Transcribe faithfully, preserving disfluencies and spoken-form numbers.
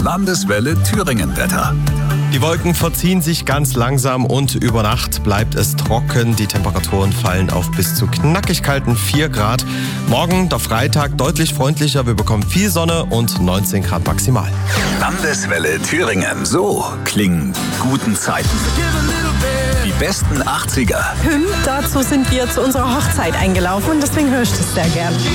Landeswelle Thüringen-Wetter. Die Wolken verziehen sich ganz langsam und über Nacht bleibt es trocken. Die Temperaturen fallen auf bis zu knackig kalten vier Grad. Morgen, der Freitag, deutlich freundlicher. Wir bekommen viel Sonne und neunzehn Grad maximal. Landeswelle Thüringen. So klingen die guten Zeiten. Die besten achtziger. Dazu sind wir zu unserer Hochzeit eingelaufen und deswegen höre ich das sehr gern.